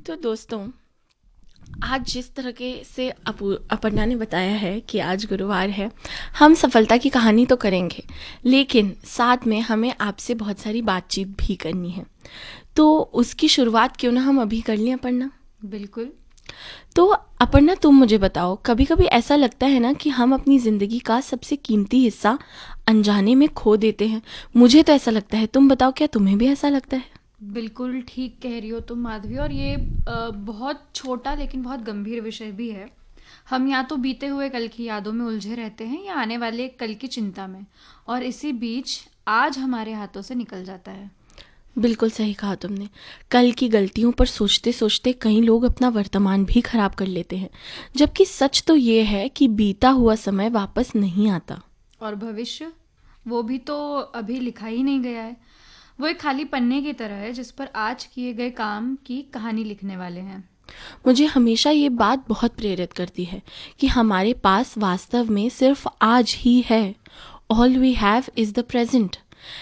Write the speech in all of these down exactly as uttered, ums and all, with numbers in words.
तो दोस्तों, आज जिस तरीके से अपू अपर्णा ने बताया है कि आज गुरुवार है, हम सफलता की कहानी तो करेंगे, लेकिन साथ में हमें आपसे बहुत सारी बातचीत भी करनी है। तो उसकी शुरुआत क्यों ना हम अभी कर लें अपर्णा? बिल्कुल। तो अपर्णा, तुम मुझे बताओ, कभी कभी ऐसा लगता है ना कि हम अपनी ज़िंदगी का सबसे कीमती हिस्सा अनजाने में खो देते हैं। मुझे तो ऐसा लगता है, तुम बताओ, क्या तुम्हें भी ऐसा लगता है? बिल्कुल ठीक कह रही हो तुम माधवी, और ये अ, बहुत छोटा लेकिन बहुत गंभीर विषय भी है। हम या तो बीते हुए कल की यादों में उलझे रहते हैं या आने वाले कल की चिंता में, और इसी बीच आज हमारे हाथों से निकल जाता है। बिल्कुल सही कहा तुमने। कल की गलतियों पर सोचते सोचते कई लोग अपना वर्तमान भी खराब कर लेते हैं, जबकि सच तो ये है कि बीता हुआ समय वापस नहीं आता। और भविष्य, वो भी तो अभी लिखा ही नहीं गया है। वो एक खाली पन्ने की तरह है जिस पर आज किए गए काम की कहानी लिखने वाले हैं। मुझे हमेशा ये बात बहुत प्रेरित करती है कि हमारे पास वास्तव में सिर्फ आज ही है। All we have is the present.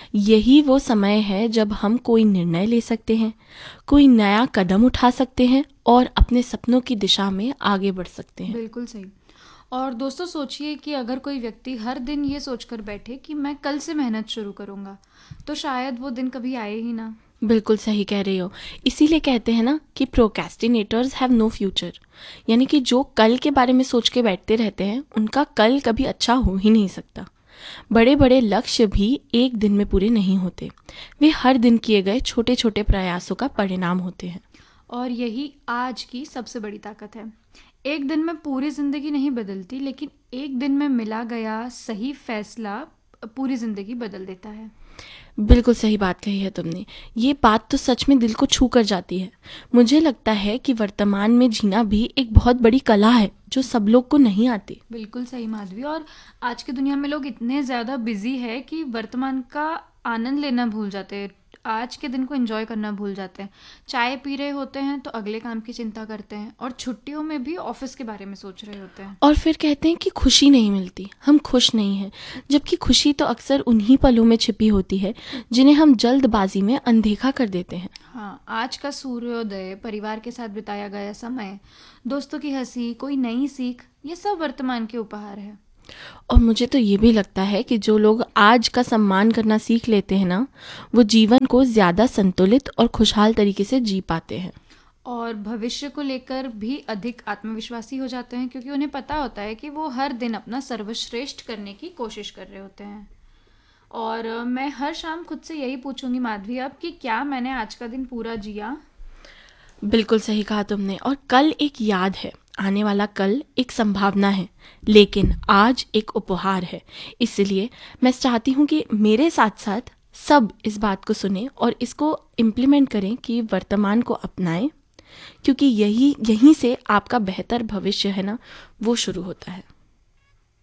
यही वो समय है जब हम कोई निर्णय ले सकते हैं, कोई नया कदम उठा सकते हैं और अपने सपनों की दिशा में आगे बढ़ सकते हैं। बिल्कुल सही। और दोस्तों, सोचिए कि अगर कोई व्यक्ति हर दिन ये सोचकर बैठे कि मैं कल से मेहनत शुरू करूंगा, तो शायद वो दिन कभी आए ही ना। बिल्कुल सही कह रही हो। इसीलिए कहते हैं ना कि प्रोक्रेस्टिनेटर्स हैव नो फ्यूचर। यानी कि जो कल के बारे में सोच के बैठते रहते हैं, उनका कल कभी अच्छा हो ही नहीं सकता। बड़े बड़े लक्ष्य भी एक दिन में पूरे नहीं होते, वे हर दिन किए गए छोटे छोटे प्रयासों का परिणाम होते हैं। और यही आज की सबसे बड़ी ताकत है। एक दिन में पूरी जिंदगी नहीं बदलती, लेकिन एक दिन में मिला गया सही फैसला पूरी जिंदगी बदल देता है। बिल्कुल सही बात कही है तुमने। ये बात तो सच में दिल को छू कर जाती है। मुझे लगता है कि वर्तमान में जीना भी एक बहुत बड़ी कला है जो सब लोग को नहीं आती। बिल्कुल सही माधवी। और आज की दुनिया में लोग इतने ज़्यादा बिजी है कि वर्तमान का आनंद लेना भूल जाते हैं, आज के दिन को एंजॉय करना भूल जाते हैं। चाय पी रहे होते हैं तो अगले काम की चिंता करते हैं, और छुट्टियों में भी ऑफिस के बारे में सोच रहे होते हैं। और फिर कहते हैं कि खुशी नहीं मिलती, हम खुश नहीं हैं, जबकि खुशी तो अक्सर उन्हीं पलों में छिपी होती है जिन्हें हम जल्दबाजी में अनदेखा कर देते हैं। हाँ, आज का सूर्योदय, परिवार के साथ बिताया गया समय, दोस्तों की हंसी, कोई नई सीख, ये सब वर्तमान के उपहार है। और मुझे तो ये भी लगता है कि जो लोग आज का सम्मान करना सीख लेते हैं ना, वो जीवन को ज़्यादा संतुलित और खुशहाल तरीके से जी पाते हैं। और भविष्य को लेकर भी अधिक आत्मविश्वासी हो जाते हैं, क्योंकि उन्हें पता होता है कि वो हर दिन अपना सर्वश्रेष्ठ करने की कोशिश कर रहे होते हैं। और अ, मैं हर शाम खुद से यही पूछूंगी माधवी अब, कि क्या मैंने आज का दिन पूरा जिया। बिल्कुल सही कहा तुमने। और कल एक याद है, आने वाला कल एक संभावना है, लेकिन आज एक उपहार है। इसलिए मैं चाहती हूँ कि मेरे साथ साथ सब इस बात को सुने और इसको इम्प्लीमेंट करें कि वर्तमान को अपनाएं, क्योंकि यही यहीं से आपका बेहतर भविष्य है ना, वो शुरू होता है।